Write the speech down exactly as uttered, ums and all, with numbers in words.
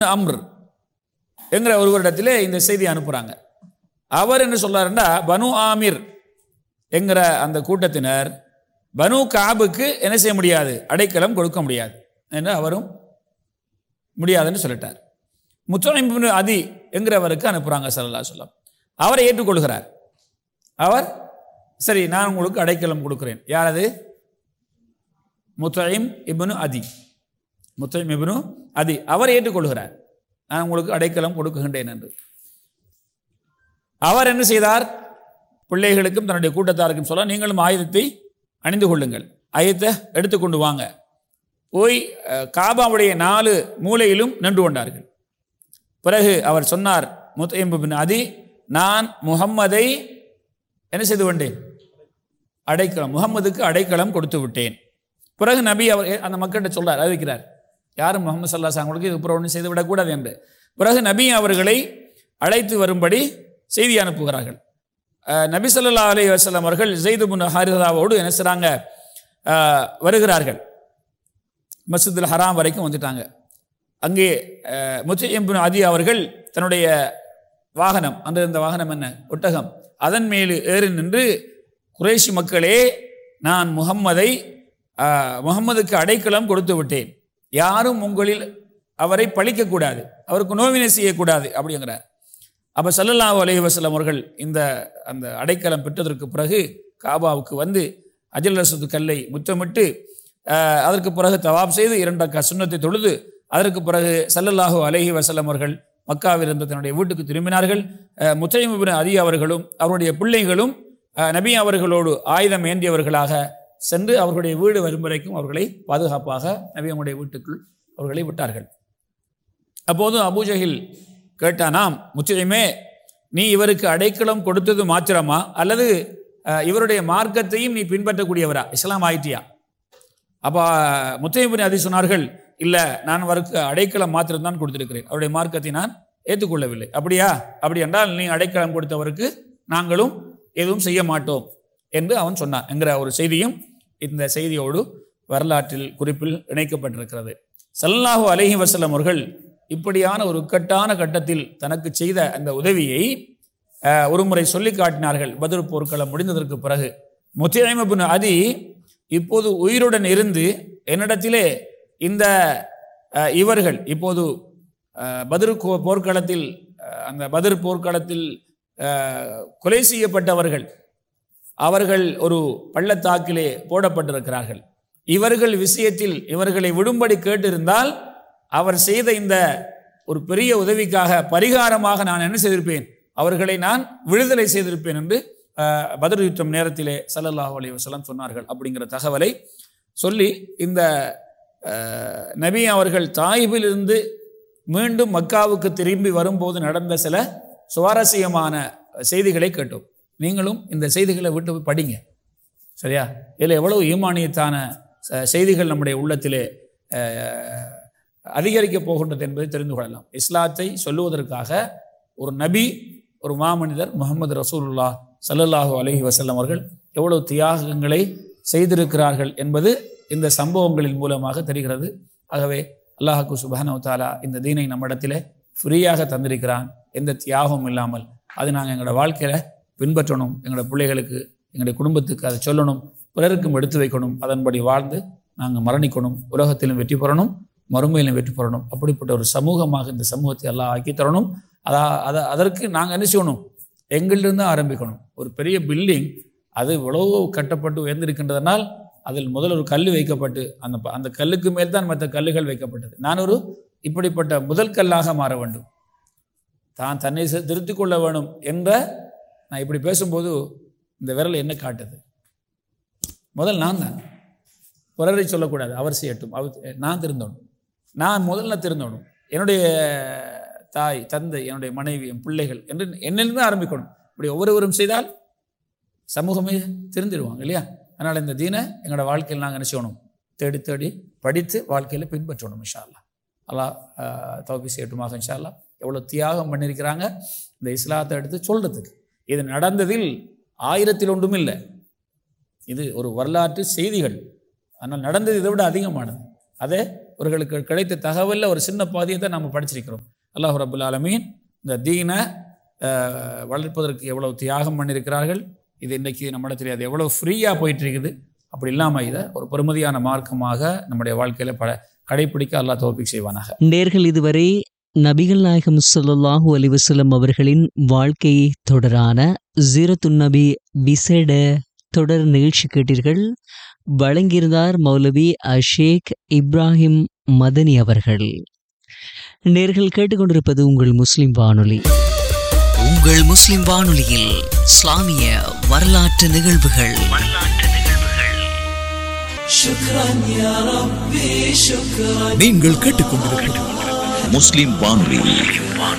அம்ர் என்கிற ஒருவரிடத்திலே இந்த செய்தி அனுப்புகிறாங்க. அவர் என்ன சொல்றாருன்னா, பனு ஆமிர் என்கிற அந்த கூட்டத்தினர் பனு காபுக்கு என்ன செய்ய முடியாது, அடைக்கலம் கொடுக்க முடியாது என்று அவரும் முடியாதுன்னு சொல்லிட்டார். முத்தஇம் இப்னு அதி என்கிறவருக்கு அனுப்புகிறாங்க ஸல்லல்லாஹு அலைஹி வஸல்லம். அவரை ஏற்றுக்கொள்கிறார். அவர் சரி நான் உங்களுக்கு அடைக்கலம் கொடுக்கிறேன். யார் அது? முத்தஇம் இப்னு அதி. முத்தஇம் இப்னு அதி அவர் ஏற்றுக்கொள்கிறார். நான் உங்களுக்கு அடைக்கலம் கொடுக்குகின்றேன் என்று. அவர் என்ன செய்தார்? பிள்ளைகளுக்கும் தன்னுடைய கூட்டத்தாருக்கும் சொல்ல, நீங்களும் ஆயுதத்தை அணிந்து கொள்ளுங்கள், ஆயுதத்தை எடுத்துக்கொண்டு வாங்க. போய் காபாவுடைய நாலு மூலையிலும் நின்று கொண்டார்கள். பிறகு அவர் சொன்னார், முத்தஇம் இப்னு அதி, நான் முஹம்மதை என்ன செய்து கொண்டேன்? அடைக்கலம், முகம்மதுக்கு அடைக்கலம் கொடுத்து விட்டேன். பிறகு நபி அவர் அந்த மக்கள்கிட்ட சொல்றார், அறிவிக்கிறார், யாரும் முகமது ஸல்லல்லாஹு அலைஹி வஸல்லம் இதுக்கு ஒன்றும் செய்து விடக்கூடாது என்று. பிறகு நபி அவர்களை அழைத்து வரும்படி செய்தி அனுப்புகிறார்கள். நபி ஸல்லல்லாஹு அலைஹி வஸல்லம் அவர்கள் ஸைத் இப்னு ஹாரிஸாவோடு என்ன செய்றாங்க, வருகிறார்கள். மஸ்ஜிதுல் ஹராம் வரைக்கும் வந்துட்டாங்க. அங்கே முத்தஇம் இப்னு அதி அவர்கள் தன்னுடைய வாகனம், அந்த இந்த வாகனம் என்ன, ஒட்டகம், அதன் மேல் ஏறி நின்று, குறைஷி மக்களே, நான் முஹம்மதை முஹம்மதுக்கு அடைக்கலம் கொடுத்து விட்டேன், யாரும் உங்களில் அவரை பழிக்கக்கூடாது, அவருக்கு நோவினை செய்யக்கூடாது அப்படிங்கிறார். அப்போ ஸல்லல்லாஹு அலைஹி வஸல்லம் அவர்கள் இந்த அந்த அடைக்கலம் பெற்றதற்கு பிறகு காபாவுக்கு வந்து அஜல் ரசூது கல்லை முத்தமிட்டு அதற்கு பிறகு தவாப் செய்து இரண்டு ரக்காத் சுன்னத்தை தொழுது அதற்கு பிறகு ஸல்லல்லாஹு அலைஹி வஸல்லம் அவர்கள் மக்காவில் இருந்த தன்னுடைய வீட்டுக்கு திரும்பினார்கள். முத்தஇம் இப்னு அதி அவர்களும் அவருடைய பிள்ளைகளும் நபி அவர்களோடு ஆயுதம் ஏந்தியவர்களாக சென்று அவர்களுடைய வீடு வரும் வரைக்கும் அவர்களை பாதுகாப்பாக நபி அவருடைய வீட்டுக்குள் அவர்களை விட்டார்கள். அப்போது அபூஜஹில் கேட்டானாம், முத்தஇமே, நீ இவருக்கு அடைக்கலம் கொடுத்தது மாத்திரமா அல்லது இவருடைய மார்க்கத்தையும் நீ பின்பற்றக்கூடியவரா, இஸ்லாம் ஆயிட்டியா? அப்போ முத்தஇம் இப்னு அதி சொன்னார்கள், இல்லை, நான் அவருக்கு அடைக்கலம் மாத்திரம்தான் கொடுத்திருக்கிறேன், அவருடைய மார்க்கத்தை நான் ஏற்றுக்கொள்ளவில்லை. அப்படியா? அப்படி என்றால் நீ அடைக்கலம் கொடுத்தவருக்கு நாங்களும் எதுவும் செய்ய மாட்டோம் என்று அவன் சொன்னான் என்கிற ஒரு செய்தியும் இந்த செய்தியோடு வரலாற்றில் குறிப்பில் இணைக்கப்பட்டிருக்கிறது. ஸல்லல்லாஹு அலைஹி வஸல்லம் அவர்கள் இப்படியான ஒரு இக்கட்டான கட்டத்தில் தனக்கு செய்த அந்த உதவியை ஒரு முறை சொல்லி காட்டினார்கள். பத்ர் போர்க்களம் முடிந்ததற்கு பிறகு முத்தஇம் இப்னு அதி இப்போது உயிருடன் இருந்து என்னிடத்திலே இந்த இவர்கள் இப்போது பத்ர் போர்க்களத்தில் அந்த பத்ர் போர்க்களத்தில் கொலை செய்யப்பட்டவர்கள், அவர்கள் ஒரு பள்ளத்தாக்கிலே போடப்பட்டிருக்கிறார்கள், இவர்கள் விஷயத்தில் இவர்களை விடும்படி கேட்டிருந்தால் அவர் செய்த இந்த ஒரு பெரிய உதவிக்காக பரிகாரமாக நான் என்ன செய்திருப்பேன், அவர்களை நான் விடுதலை செய்திருப்பேன் என்று பத்ர் யுத்தம் நேரத்திலே ஸல்லல்லாஹு அலைஹி வஸல்லம் சொன்னார்கள். அப்படிங்கிற தகவலை சொல்லி இந்த நபி அவர்கள் தாயிபில் இருந்து மீண்டும் மக்காவுக்கு திரும்பி வரும்போது நடந்த சில சுவாரஸ்யமான செய்திகளை கேட்டோம். நீங்களும் இந்த செய்திகளை விட்டு படிங்க, சரியா? இதில் எவ்வளவு ஈமானியத்தான செய்திகள் நம்முடைய உள்ளத்திலே அதிகரிக்கப் போகின்றது என்பதை தெரிந்து கொள்ளலாம். இஸ்லாத்தை சொல்லுவதற்காக ஒரு நபி, ஒரு மாமனிதர் முஹம்மது ரசூலுல்லாஹ் ஸல்லல்லாஹு அலைஹி வஸல்லம் அவர்கள் எவ்வளவு தியாகங்களை செய்திருக்கிறார்கள் என்பது இந்த சம்பவங்களின் மூலமாக தெரிகிறது. ஆகவே அல்லாஹ்வுக்கு சுப்ஹானஹு வ தஆலா இந்த தீனை நம்மிடத்திலே ஃப்ரீயாக தந்திருக்கிறான், எந்த தியாகமும் இல்லாமல். அது நாங்கள் எங்களோட வாழ்க்கையில் பின்பற்றணும், எங்களோட பிள்ளைகளுக்கு, எங்களுடைய குடும்பத்துக்கு அதை சொல்லணும், பிறருக்கும் எடுத்து வைக்கணும், அதன்படி வாழ்ந்து நாங்கள் மரணிக்கணும், உலகத்திலும் வெற்றி பெறணும், மறுமையிலும் வெற்றி பெறணும். அப்படிப்பட்ட ஒரு சமூகமாக இந்த சமூகத்தை எல்லாம் ஆக்கி தரணும். அதா அதை அதற்கு நாங்கள் என்ன செய்யணும், எங்களிலிருந்து ஆரம்பிக்கணும். ஒரு பெரிய பில்டிங் அது இவ்வளவு கட்டப்பட்டு உயர்ந்திருக்கின்றதனால் அதில் முதல் ஒரு கல் வைக்கப்பட்டு அந்த அந்த கல்லுக்கு மேல் தான் மற்ற கல்லுகள் வைக்கப்பட்டது. நான் ஒரு இப்படிப்பட்ட முதல் கல்லாக மாற வேண்டும், தான் தன்னை திருத்திக் கொள்ள வேணும் என்ற, நான் இப்படி பேசும்போது இந்த விரல் என்ன காட்டுது, முதல் நான் தான், பிறரை சொல்லக்கூடாது, அவர் செய்யட்டும், அவர் நான் திருந்தணும், நான் முதல்ல திருந்தணும், என்னுடைய தாய் தந்தை என்னுடைய மனைவி என் பிள்ளைகள் என்று என்னிலிருந்து ஆரம்பிக்கணும். இப்படி ஒவ்வொருவரும் செய்தால் சமூகமே திருந்திடுவாங்க இல்லையா? அதனால் இந்த தீனை எங்களோட வாழ்க்கையில் நாங்கள் என்ன செய்யணும், தேடி தேடி படித்து வாழ்க்கையில் பின்பற்றணும். இன்ஷா அல்லாஹ். அல்லாஹ் தௌஃபீக் செய்யட்டுமாக. இன்ஷா அல்லாஹ். எவ்வளோ தியாகம் பண்ணியிருக்கிறாங்க இந்த இஸ்லாத்தை எடுத்து சொல்கிறதுக்கு. இது நடந்ததில் ஆயிரத்தில் ஒன்றும் இல்லை, இது ஒரு வரலாற்று செய்திகள். ஆனால் நடந்தது இதை விட அதிகமானது. அதே அவர்களுக்கு கிடைத்த தகவலில் ஒரு சின்ன பாதியை தான் நாம் படிச்சிருக்கிறோம். அல்லாஹ் ரப்புல் ஆலமீன் இந்த தீனை வளர்ப்பதற்கு எவ்வளவு தியாகம் பண்ணியிருக்கிறார்கள். இது இன்றைக்கி நம்மிடத்தில் அது எவ்வளோ ஃப்ரீயாக போயிட்டு இருக்குது. அப்படி இல்லாமல் இதை ஒரு பெருமதியான மார்க்கமாக நம்முடைய வாழ்க்கையில் பல கடைப்பிடிக்க அல்லாஹ் தௌஃபீக் செய்வானாக. நேர்கள் இதுவரை நபிகள் நாயகம் ஸல்லல்லாஹு அலைஹி வஸல்லம் அவர்களின் வாழ்க்கை தொடரான ஜீரத்துன் நபி விசேட தொடர் நிகழ்ச்சி கேட்டீர்கள். வழங்கியிருந்தார் மௌலவி அஷேக் இப்ராஹிம் மதனி அவர்கள். நேர்கள் கேட்டுக்கொண்டிருப்பது உங்கள் முஸ்லிம் வானொலி. உங்கள் முஸ்லிம் வானொலியில் இஸ்லாமிய வரலாற்று நிகழ்வுகள். நீங்கள் கேட்டுக்கொண்டிருப்பது முஸ்லிம் வானொலி.